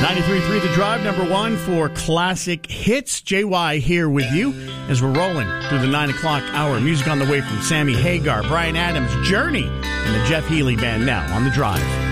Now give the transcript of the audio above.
93.3 The Drive, number one for classic hits. JY here with you as we're rolling through the 9 o'clock hour. Music on the way from Sammy Hagar, Bryan Adams, Journey, and the Jeff Healey Band now on The Drive.